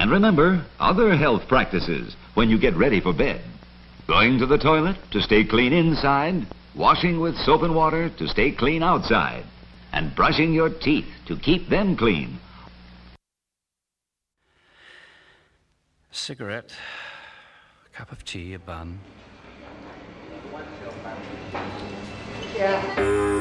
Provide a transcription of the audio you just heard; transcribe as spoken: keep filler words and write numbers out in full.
And remember other health practices when you get ready for bed. Going to the toilet to stay clean inside, washing with soap and water to stay clean outside, and brushing your teeth to keep them clean. A cigarette, a cup of tea, a bun. Yeah.